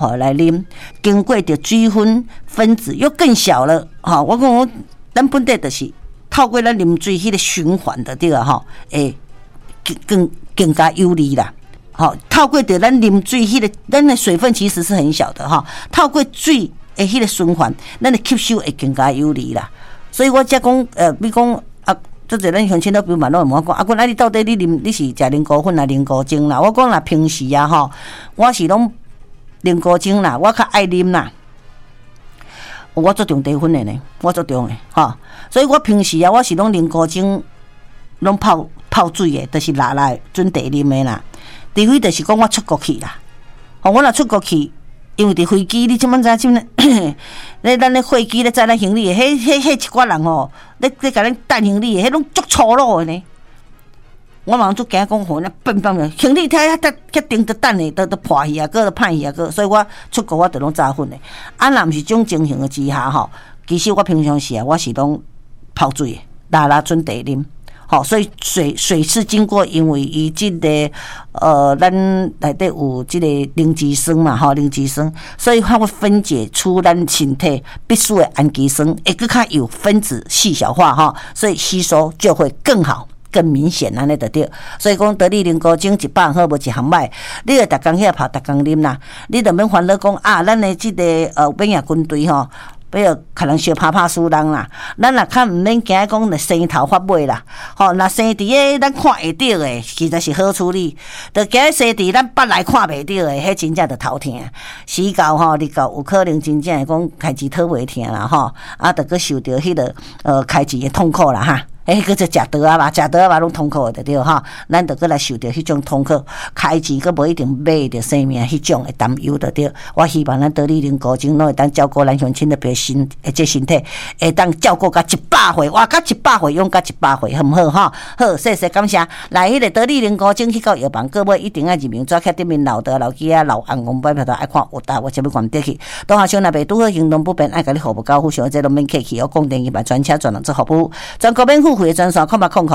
泡来啉，经过着水分子又更小了。我讲咱本地就是透过咱啉水迄个循环的对啊，会更加有利啦。透过着咱啉水迄个，咱的水分其实是很小的透过水的迄个循环，咱的吸收会更加有利啦。所以我才讲比如讲做者咱乡亲都比如嘛，拢会问我讲阮你到底你是食灵菇粉啊灵菇精啦？我讲啦，平时我是拢灵菇精啦，我较爱啉啦。我做重茶粉的呢，我做重的所以我平时我是拢灵菇精，拢泡水的，就是拿来准茶啉的啦。除非就是讲我出国去啦，我若出国去。因为伫飞机，你即满知即咧咱咧飞机咧载咱行李的，迄一寡人咧甲咱等行李的，迄拢足粗鲁的呢。我嘛足惊讲，那笨行李太顶得等的，都破去啊，个都歹去啊，所以我出国我就拢炸粉的。若毋是种情形的之下其实我平常时我是拢泡水的，拉准茶啉。所以水是经过，因为伊这个咱内底有这个磷脂酸嘛，磷脂酸，所以它会分解出咱身体必须的氨基酸，会更较有分子细小化所以吸收就会更好。更明显安尼就对，所以讲得力灵菇精100好无一项歹，你着逐工遐泡，逐工啉啦，你着免烦恼讲咱的这个免疫军队不要可能小拍输人啦，咱也较毋免惊讲着生头发尾啦。若生伫咱看会到的，其实是好处理；着惊生伫咱捌来看袂到的，迄真正着头疼。死到你到有可能真正会讲开钱讨袂疼啦着搁受着迄个开钱的痛苦啦搁做食刀嘛，食刀嘛拢痛苦的对咱着搁来受着迄种痛苦，开钱搁无一定买着生命迄种的担忧的对。我希望咱得力灵菇精拢会当照顾咱乡亲的这身体，会当照顾到100岁，活到100岁，用到100岁，好毋好好，谢谢感谢。来迄个得力灵菇精去到药房，各位一定要入名纸刻对面老的老机老红红白票都爱看有大，我才要关得去。当下乡那边拄好行动不便，爱甲你服务交付上，这拢免客气，我讲电话把专车专人做服务，全国免付费的专线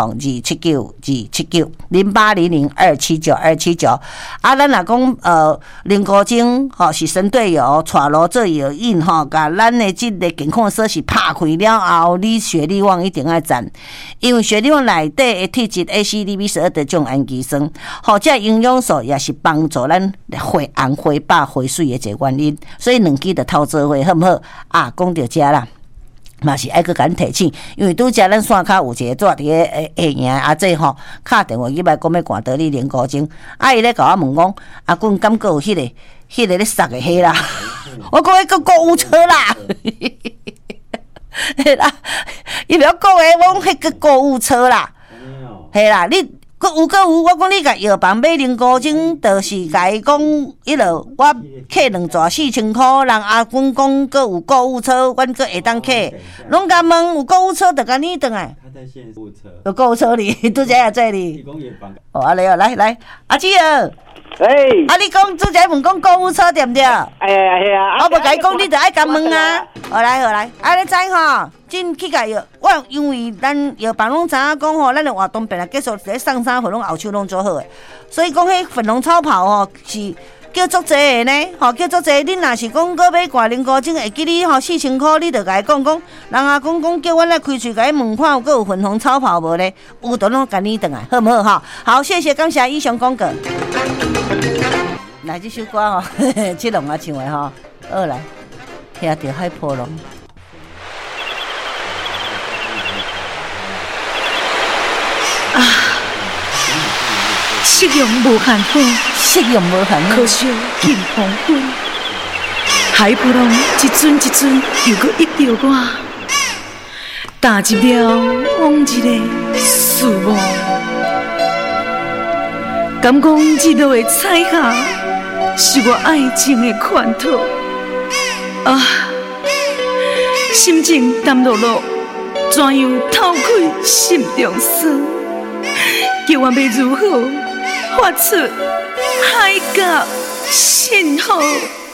，0800-279-279。咱若讲灵菇精是神队友，带路做药引甲咱的这个健康锁匙拍开了后，你血力旺一定要赞，因为血力旺内底的体质 ACDB12的种氨基酸，这营养素也是帮助咱血红、血白、血水的一个原因，所以两支就透做伙，好不好？讲到这啦。嘛是爱去甲咱提醒，因为拄则咱线骹有一个纸伫个下营这敲电话去来讲要赶得力灵菇精，伊咧甲我问讲，阮敢有迄个咧杀的迄啦？我讲迄个购物车啦，嘿啦，伊要讲诶，我讲迄个购物车啦，嘿啦，你。有，我讲你甲药房买灵菇精，就是甲伊讲，我客2逝4000块，人阮讲阁有购物车，阮阁会当客，拢甲问有购物车，就甲你转来。他在线购物车。有购物车哩，拄则也在哩。来，阿姊儿。你讲拄则问讲购物车对毋对？我无甲伊讲，你就爱甲问啊。好来，你知真去甲药，因为咱药房拢知影讲咱的活动本来结束在上山，粉红后手拢做好的，所以讲迄粉红超跑是叫足济的呢，叫足济。你若是讲搁买挂灵菇精，会记你4000块，你就甲伊讲，人讲叫阮来开喙甲伊问看，搁有粉红超跑无呢？有就拢甲你转来，好唔好好，谢谢，感谢以上广告。来这首歌七龙唱的好来，听着海波浪。 夕阳无限好，可惜近黄昏。海波浪一阵一阵又搁一着我，打一秒往一个思梦。敢讲日落的彩霞是我爱情的款托心情淡落落，怎样透开心中酸？叫我要如何发出海角信号？